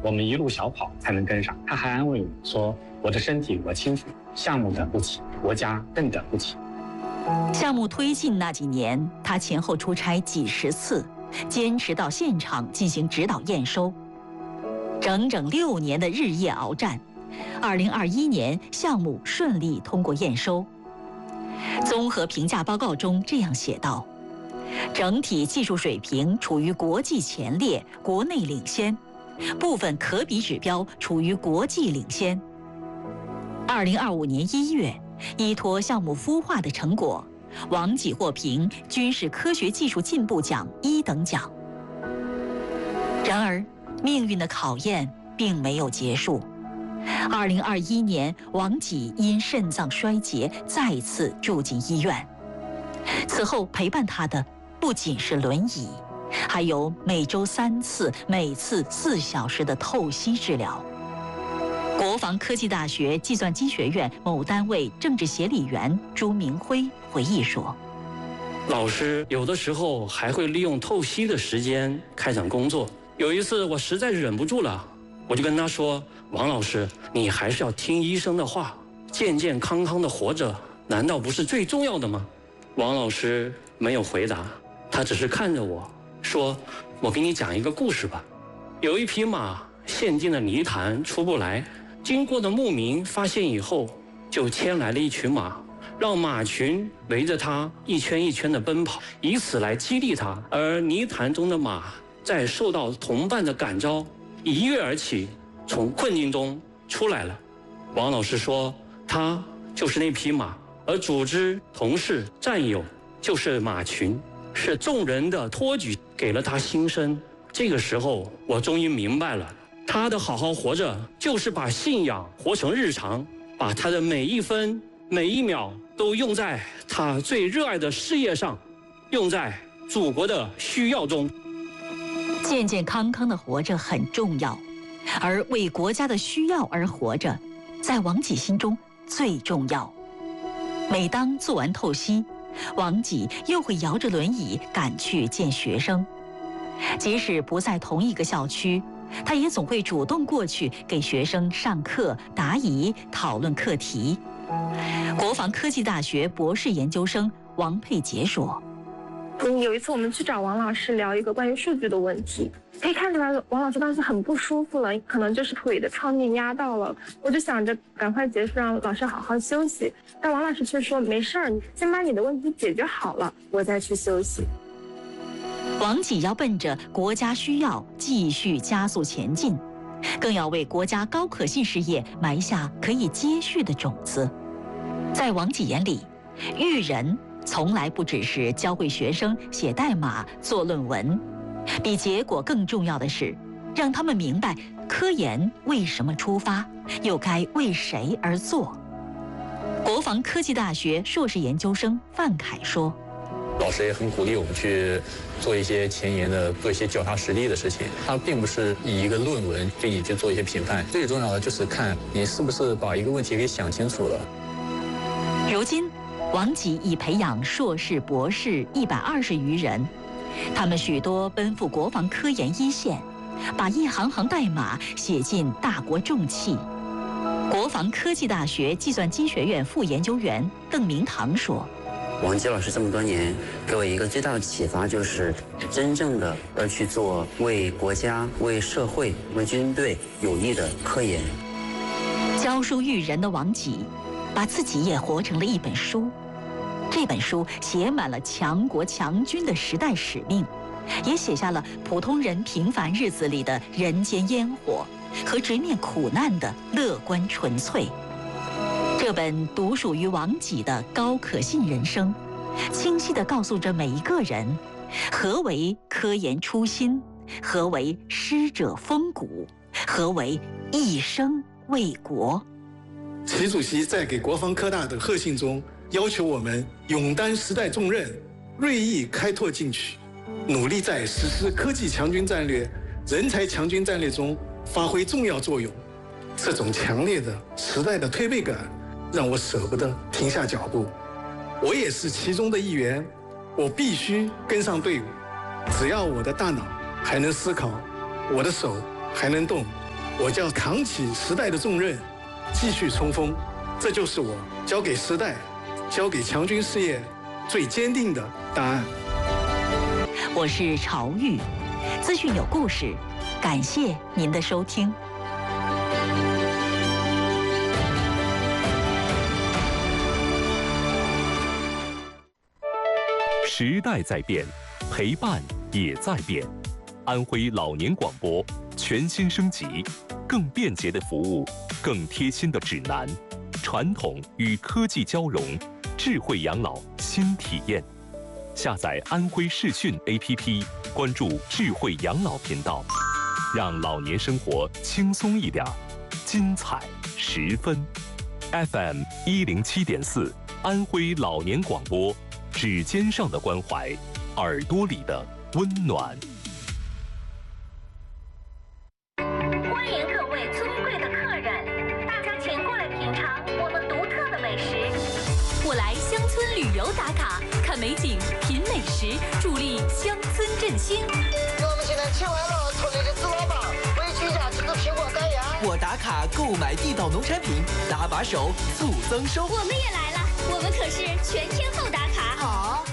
我们一路小跑才能跟上。他还安慰我说：“我的身体我清楚，项目等不起，国家更等不起。” 项目推进那几年，他前后出差几十次，坚持到现场进行指导验收，整整6年的日夜鏖战。2021年，项目顺利通过验收。综合评价报告中这样写道：整体技术水平处于国际前列，国内领先，部分可比指标处于国际领先。2025年1月，依托项目孵化的成果，王济获评军事科学技术进步奖1等奖。然而，命运的考验并没有结束。2021年，王济因肾脏衰竭再次住进医院。此后陪伴他的不仅是轮椅，还有每周3次、每次4小时的透析治疗。国防科技大学计算机学院某单位政治协理员朱明辉回忆说：“ 老师有的时候还会利用透析的时间开展工作。有一次我实在忍不住了，我就跟他说：王老师，你还是要听医生的话，健健康康的活着，难道不是最重要的吗？”王老师没有回答，他只是看着我说：“我给你讲一个故事吧。有一匹马陷进了泥潭出不来，经过的牧民发现以后，就牵来了一群马，让马群围着它一圈一圈的奔跑，以此来激励它。而泥潭中的马在受到同伴的感召，一跃而起，从困境中出来了。”王老师说，他就是那匹马，而组织、同事、战友就是马群，是众人的托举给了他新生。这个时候，我终于明白了，他的好好活着，就是把信仰活成日常，把他的每一分每一秒都用在他最热爱的事业上，用在祖国的需要中。 健健康康的活着很重要，而为国家的需要而活着，在王济心中最重要。每当做完透析，王济又会摇着轮椅赶去见学生，即使不在同一个校区，他也总会主动过去给学生上课、答疑、讨论课题。国防科技大学博士研究生王佩杰说：“ 有一次我们去找王老师聊一个关于数据的问题，可以看出来王老师当时很不舒服了，可能就是腿的创面压到了。我就想着赶快结束，让老师好好休息。但王老师却说没事儿，先把你的问题解决好了，我再去休息。” 王济要奔着国家需要继续加速前进，更要为国家高可信事业埋下可以接续的种子。在王济眼里，育人从来不只是教会学生写代码、做论文，比结果更重要的是，让他们明白科研为什么出发，又该为谁而做。国防科技大学硕士研究生范凯说：“ 老师也很鼓励我们去做一些前沿的、做一些脚踏实地的事情。他并不是以一个论文给你去做一些评判，最重要的就是看你是不是把一个问题给想清楚了。” 如今，王济已培养硕士、博士120余人，他们许多奔赴国防科研一线，把一行行代码写进大国重器。国防科技大学计算机学院副研究员邓明堂说：“ 王济老师这么多年给我一个最大的启发，就是真正的要去做为国家、为社会、为军队有益的科研。” 教书育人的王济，把自己也活成了一本书。这本书写满了强国强军的时代使命，也写下了普通人平凡日子里的人间烟火和直面苦难的乐观纯粹。这本独属于王济的高可信人生，清晰地告诉着每一个人，何为科研初心，何为师者风骨，何为一生为国。 习主席在给国防科大的贺信中，要求我们勇担时代重任，锐意开拓进取，努力在实施科技强军战略、人才强军战略中发挥重要作用。这种强烈的时代的推背感，让我舍不得停下脚步。我也是其中的一员，我必须跟上队伍。只要我的大脑还能思考，我的手还能动， 我将扛起时代的重任，继续冲锋。这就是我交给时代、交给强军事业最坚定的答案。 我是朝玉，资讯有故事，感谢您的收听。 时代在变，陪伴也在变。安徽老年广播全新升级，更便捷的服务，更贴心的指南，传统与科技交融，智慧养老新体验。下载安徽视讯 APP， 关注智慧养老频道，让老年生活轻松一点，精彩十分。FM 107.4，安徽老年广播，指尖上的关怀，耳朵里的温暖。 欢迎各位尊贵的客人，大家请过来品尝我们独特的美食。 我来乡村旅游打卡，看美景，品美食，助力乡村振兴。 我们现在吃完了村里的紫萝卜，为居家吃个苹果干芽。 我打卡购买地道农产品，搭把手促增收。 我们也来了，我们可是全天候打卡。 好。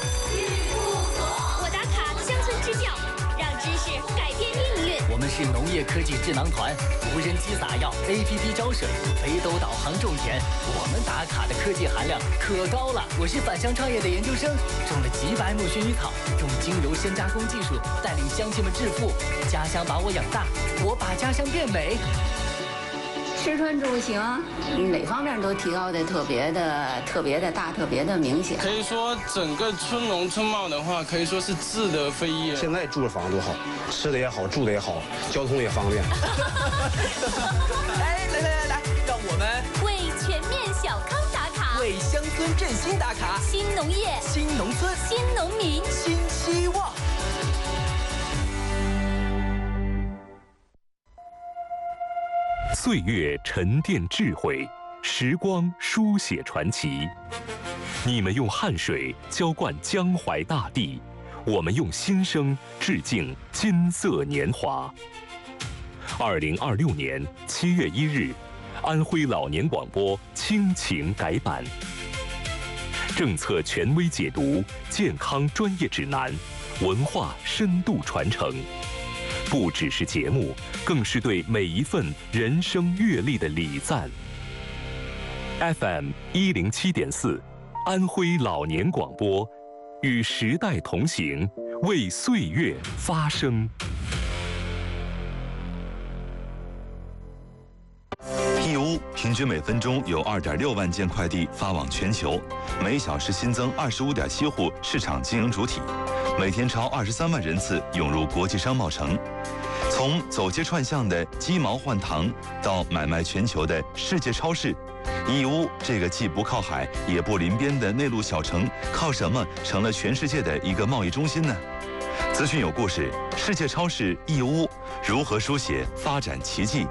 我打卡乡村支教，让知识改变命运。 我们是农业科技智囊团，无人机撒药 ，APP 招水，北斗导航种田。我们打卡的科技含量可高了。我是返乡创业的研究生，种了几百亩薰衣草，用精油深加工技术带领乡亲们致富。家乡把我养大，我把家乡变美。 吃穿住行哪方面都提高的特别的大，特别的明显。 可以说整个村容村貌的话，可以说是质得飞跃。 现在住的房子都好，吃的也好，住的也好，交通也方便。 哎，来，让我们为全面小康打卡， 为乡村振兴打卡。 新农业， 新农村， 新农民， 新希望。 岁月沉淀智慧，时光书写传奇。你们用汗水浇灌江淮大地，我们用心声致敬金色年华。2026年7月1日，安徽老年广播亲情改版，政策权威解读，健康专业指南，文化深度传承。不只是节目，更是对每一份人生阅历的礼赞。FM 107.4，安徽老年广播，与时代同行，为岁月发声。 义乌平均每分钟有2.6万件快递发往全球，每小时新增25.7户市场经营主体，每天超23万人次涌入国际商贸城。从走街串巷的鸡毛换糖，到买卖全球的世界超市，义乌这个既不靠海也不临边的内陆小城，靠什么成了全世界的一个贸易中心呢？资讯有故事，世界超市义乌如何书写发展奇迹？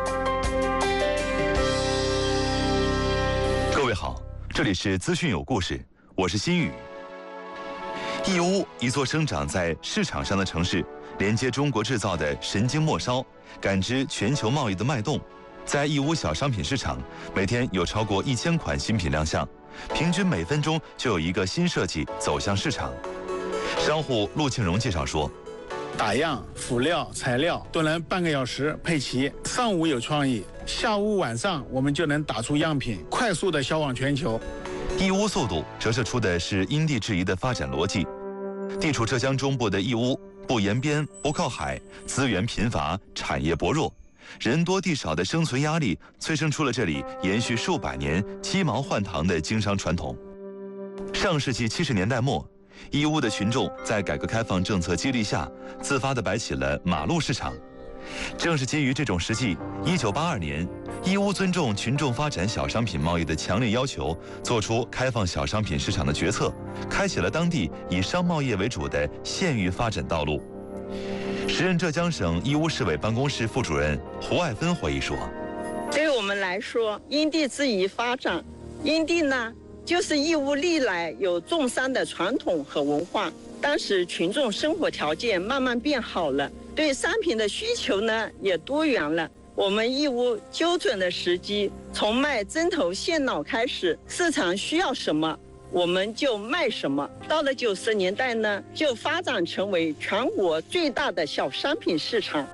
各位好，这里是资讯有故事，我是新宇。义乌，一座生长在市场上的城市，连接中国制造的神经末梢，感知全球贸易的脉动。在义乌小商品市场，每天有超过1000款新品亮相，平均每分钟就有一个新设计走向市场。商户陆庆荣介绍说， 打样、辅料、材料都能半个小时配齐，上午有创意，下午晚上我们就能打出样品，快速的销往全球。 义乌速度折射出的是因地制宜的发展逻辑。地处浙江中部的义乌，不沿边，不靠海，资源贫乏，产业薄弱，人多地少的生存压力催生出了这里延续数百年鸡毛换糖的经商传统。上世纪70年代末，义乌的群众在改革开放政策激励下，自发地摆起了马路市场。正是基于这种实际，1982年，义乌尊重群众发展小商品贸易的强烈要求，做出开放小商品市场的决策，开启了当地以商贸业为主的县域发展道路。时任浙江省义乌市委办公室副主任胡爱芬回忆说：“ 对我们来说，因地制宜发展，因地呢，就是义乌历来有种商的传统和文化。当时群众生活条件慢慢变好了。”对商品的需求呢也多元了， 我们义乌揪准了时机，从卖针头线脑开始，市场需要什么，我们就卖什么。到了90年代呢，就发展成为全国最大的小商品市场。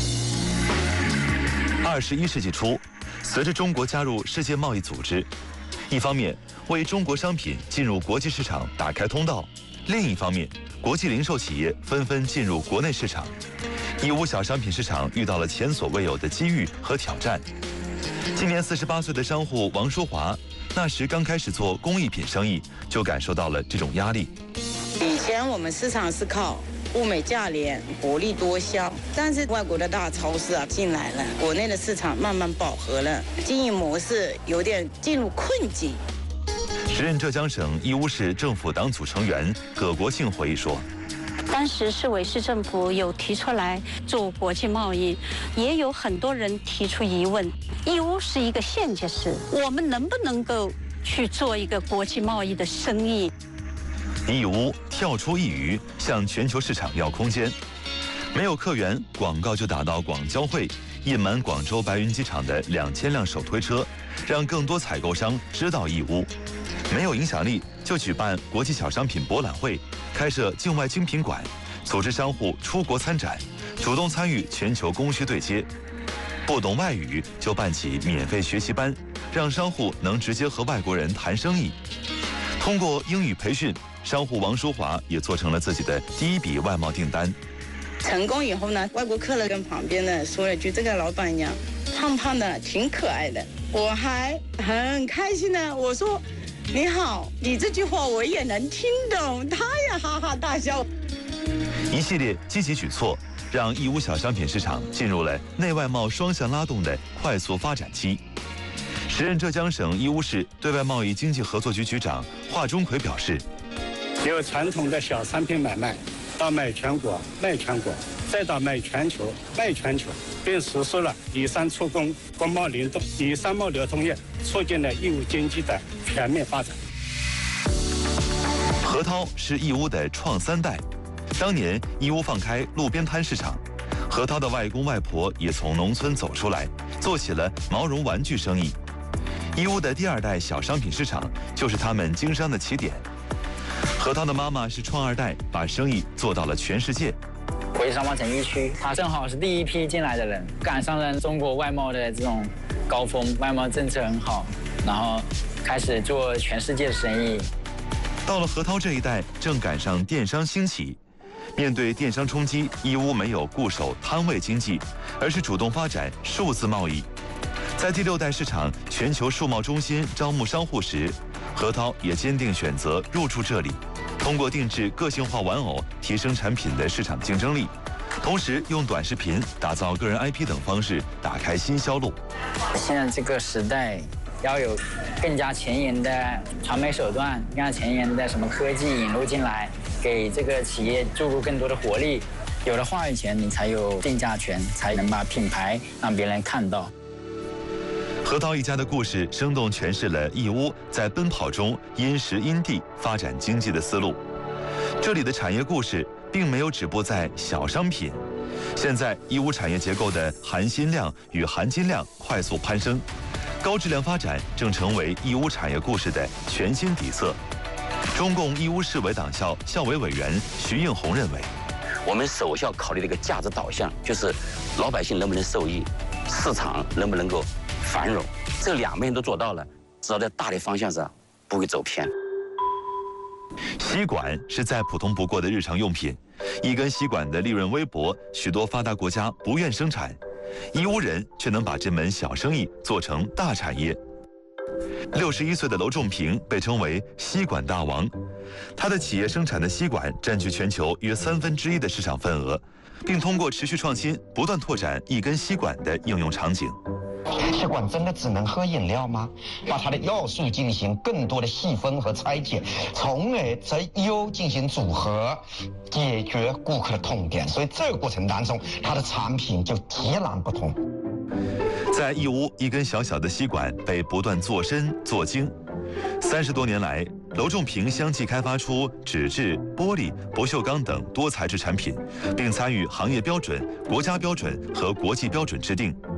21世纪初，随着中国加入世界贸易组织，一方面为中国商品进入国际市场打开通道，另一方面，国际零售企业纷纷进入国内市场，义乌小商品市场遇到了前所未有的机遇和挑战。今年48岁的商户王淑华，那时刚开始做工艺品生意，就感受到了这种压力。 以前我们市场是靠物美价廉、薄利多销，但是外国的大超市进来了，国内的市场慢慢饱和了，经营模式有点进入困境。 时任浙江省义乌市政府党组成员葛国庆回忆说， 当时市委市政府有提出来做国际贸易，也有很多人提出疑问，义乌是一个县级市，我们能不能够去做一个国际贸易的生意？ 义乌跳出一隅，向全球市场要空间。没有客源，广告就打到广交会，印满广州白云机场的2000辆手推车，让更多采购商知道义乌。没有影响力，就举办国际小商品博览会，开设境外精品馆，组织商户出国参展，主动参与全球供需对接。不懂外语就办起免费学习班，让商户能直接和外国人谈生意。通过英语培训，商户王淑华也做成了自己的第一笔外贸订单。 成功以后呢，外国客人跟旁边的说了一句：“这个老板娘胖胖的，挺可爱的。”我还很开心呢，我说：“你好，你这句话我也能听懂。”他也哈哈大笑。 一系列积极举措，让义乌小商品市场进入了内外贸双向拉动的快速发展期。时任浙江省义乌市对外贸易经济合作局局长华钟奎表示， 由传统的小商品买卖，到卖全国、卖全国，再到卖全球、卖全球，并实施了以商促工、工贸联动、以商贸流通业，促进了义乌经济的全面发展。 何涛是义乌的创3代，当年义乌放开路边摊市场，何涛的外公外婆也从农村走出来，做起了毛绒玩具生意。义乌的第2代小商品市场就是他们经商的起点。何涛的妈妈是创2代，把生意做到了全世界。 国际商贸城1区，他正好是第一批进来的人，赶上了中国外贸的这种高峰，外贸政策很好，然后开始做全世界的生意。 到了何涛这一代，正赶上电商兴起。面对电商冲击，义乌没有固守摊位经济，而是主动发展数字贸易。在第6代市场全球数贸中心招募商户时，何涛也坚定选择入驻这里，通过定制个性化玩偶提升产品的市场竞争力，同时用短视频打造个人 IP 等方式打开新销路。 现在这个时代要有更加前沿的传媒手段，更加前沿的什么科技引入进来，给这个企业注入更多的活力。有了话语权，你才有定价权，才能把品牌让别人看到。 何涛一家的故事生动诠释了义乌在奔跑中因时因地发展经济的思路。这里的产业故事并没有止步在小商品，现在义乌产业结构的含薪量与含金量快速攀升，高质量发展正成为义乌产业故事的全新底色。中共义乌市委党校校委委员徐应红认为， 我们首先要考虑的一个价值导向，就是老百姓能不能受益，市场能不能够繁荣，这2面都做到了，只要在大的方向上不会走偏。 吸管是再普通不过的日常用品，一根吸管的利润微薄，许多发达国家不愿生产，义乌人却能把这门小生意做成大产业。61岁的娄仲平被称为吸管大王，他的企业生产的吸管占据全球约1/3的市场份额，并通过持续创新，不断拓展一根吸管的应用场景。 吸管真的只能喝饮料吗？把它的要素进行更多的细分和拆解，从而择优进行组合，解决顾客的痛点。所以这个过程当中，它的产品就截然不同。 在义乌，一根小小的吸管被不断做深做精。30多年来，娄仲平相继开发出纸质、玻璃、不锈钢等多材质产品，并参与行业标准、国家标准和国际标准制定。